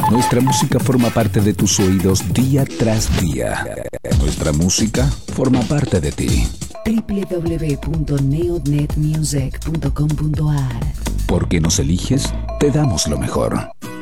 Nuestra música forma parte de tus oídos día tras día. Nuestra música forma parte de ti. www.neonetmusic.com.ar. Porque nos eliges, te damos lo mejor.